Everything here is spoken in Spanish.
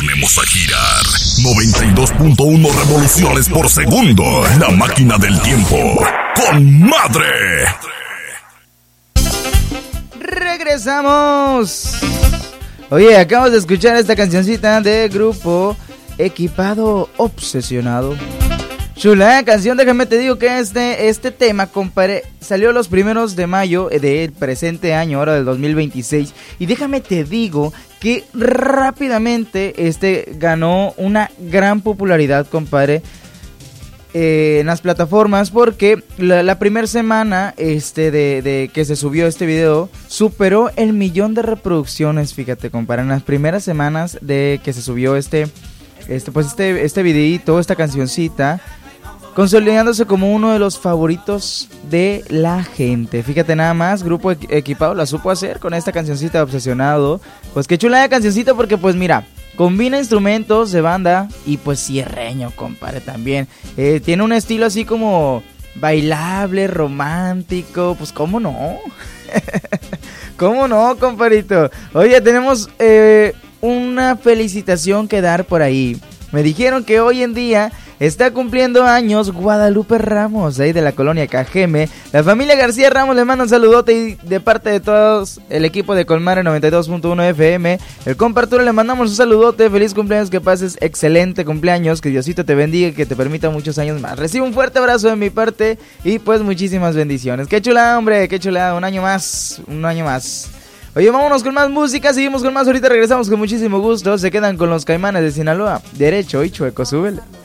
ponemos a girar. 92.1 revoluciones por segundo. La máquina del tiempo. ¡Con madre! Regresamos. Oye, acabas de escuchar esta cancioncita de grupo Equipado Obsesionado. Chula canción, déjame te digo que este tema, compadre, salió los primeros de mayo del presente año, ahora del 2026. Y déjame te digo que rápidamente ganó una gran popularidad, compadre, en las plataformas, porque la primera semana de que se subió este video superó el 1,000,000 de reproducciones. Fíjate, compadre, en las primeras semanas de que se subió este videíto, esta cancioncita, consolidándose como uno de los favoritos de la gente. Fíjate nada más, Grupo Equipado la supo hacer con esta cancioncita Obsesionado. Pues qué chula la cancioncita, porque pues mira, combina instrumentos de banda y pues cierreño, compadre, también. Tiene un estilo así como bailable, romántico, pues cómo no. ¿Cómo no, compadrito? Oye, tenemos una felicitación que dar por ahí. Me dijeron que hoy en día está cumpliendo años Guadalupe Ramos, ahí de la colonia Cajeme. La familia García Ramos le manda un saludote y de parte de todos el equipo de Colmare 92.1 FM. El compa Arturo le mandamos un saludote, feliz cumpleaños, que pases excelente cumpleaños, que Diosito te bendiga y que te permita muchos años más. Recibe un fuerte abrazo de mi parte y pues muchísimas bendiciones. Qué chulada, hombre, qué chulada, un año más. Oye, vámonos con más música, seguimos con más, ahorita regresamos con muchísimo gusto. Se quedan con los Caimanes de Sinaloa, derecho y chueco, súbele.